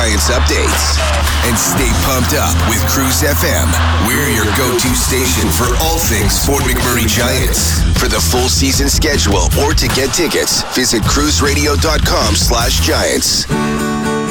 Giants updates. And stay pumped up with Cruise FM. We're your go-to station for all things Fort McMurray Giants. For the full season schedule or to get tickets, visit cruiseradio.com/Giants.